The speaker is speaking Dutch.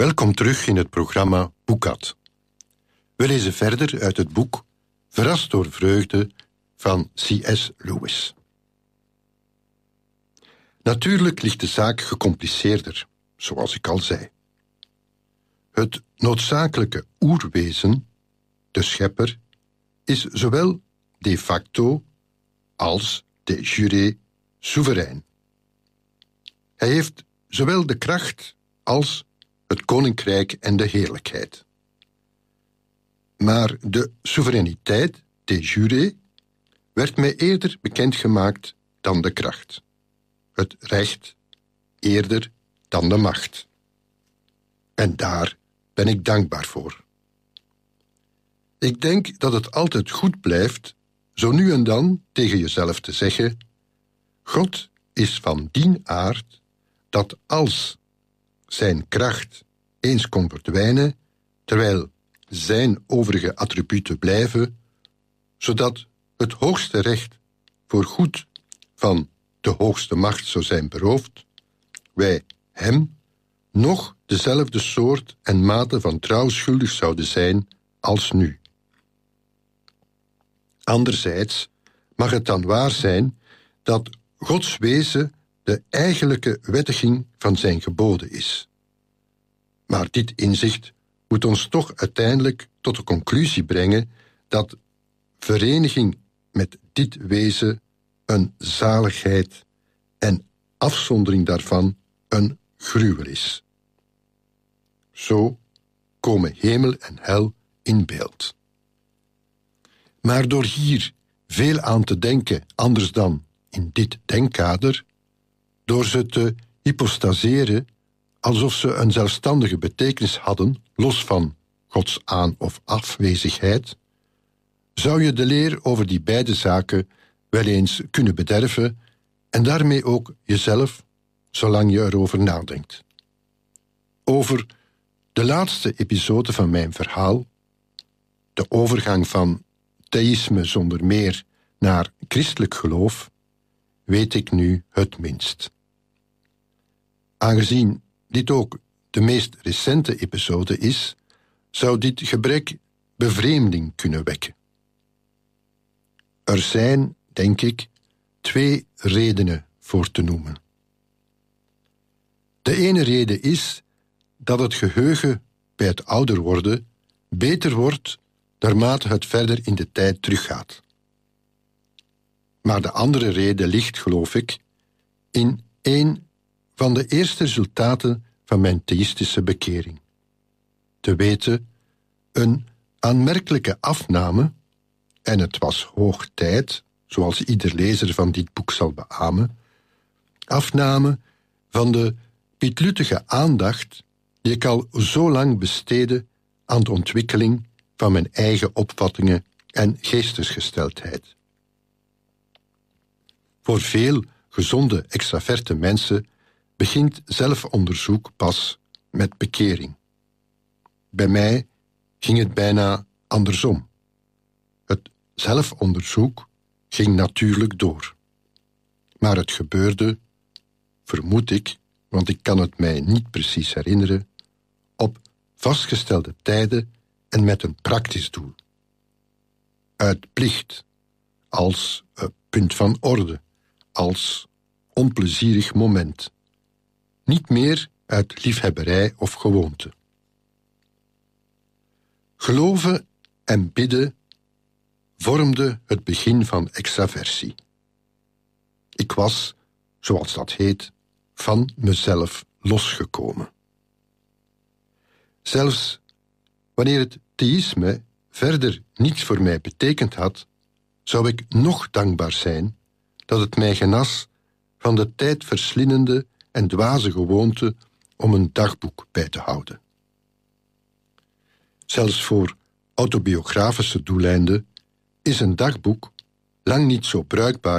Welkom terug in het programma Boekad. We lezen verder uit het boek Verrast door vreugde van C.S. Lewis. Natuurlijk ligt de zaak gecompliceerder, zoals ik al zei. Het noodzakelijke oerwezen, de schepper, is zowel de facto als de jure soeverein. Hij heeft zowel de kracht als het koninkrijk en de heerlijkheid. Maar de soevereiniteit, de jure, werd mij eerder bekendgemaakt dan de kracht. Het recht eerder dan de macht. En daar ben ik dankbaar voor. Ik denk dat het altijd goed blijft zo nu en dan tegen jezelf te zeggen: God is van dien aard dat als zijn kracht eens kon verdwijnen, terwijl zijn overige attributen blijven, zodat het hoogste recht voor goed van de hoogste macht zou zijn beroofd, wij hem nog dezelfde soort en mate van trouw schuldig zouden zijn als nu. Anderzijds mag het dan waar zijn dat Gods wezen de eigenlijke wettiging van zijn geboden is. Maar dit inzicht moet ons toch uiteindelijk tot de conclusie brengen dat vereniging met dit wezen een zaligheid en afzondering daarvan een gruwel is. Zo komen hemel en hel in beeld. Maar door hier veel aan te denken anders dan in dit denkkader, door ze te hypostaseren alsof ze een zelfstandige betekenis hadden, los van Gods aan- of afwezigheid, zou je de leer over die beide zaken wel eens kunnen bederven en daarmee ook jezelf, zolang je erover nadenkt. Over de laatste episode van mijn verhaal, de overgang van theïsme zonder meer naar christelijk geloof, weet ik nu het minst. Aangezien dit ook de meest recente episode is, zou dit gebrek bevreemding kunnen wekken. Er zijn, denk ik, 2 redenen voor te noemen. De ene reden is dat het geheugen bij het ouder worden beter wordt naarmate het verder in de tijd teruggaat. Maar de andere reden ligt, geloof ik, in een van de eerste resultaten van mijn theïstische bekering. Te weten, een aanmerkelijke afname, en het was hoog tijd, zoals ieder lezer van dit boek zal beamen, afname van de pietluttige aandacht die ik al zo lang besteedde aan de ontwikkeling van mijn eigen opvattingen en geestesgesteldheid. Voor veel gezonde extraverte mensen begint zelfonderzoek pas met bekering. Bij mij ging het bijna andersom. Het zelfonderzoek ging natuurlijk door. Maar het gebeurde, vermoed ik, want ik kan het mij niet precies herinneren, op vastgestelde tijden en met een praktisch doel. Uit plicht, als punt van orde, als onplezierig moment. Niet meer uit liefhebberij of gewoonte. Geloven en bidden vormde het begin van extraversie. Ik was, zoals dat heet, van mezelf losgekomen. Zelfs wanneer het theïsme verder niets voor mij betekend had, zou ik nog dankbaar zijn dat het mij genas van de tijdverslindende en dwaze gewoonte om een dagboek bij te houden. Zelfs voor autobiografische doeleinden is een dagboek lang niet zo bruikbaar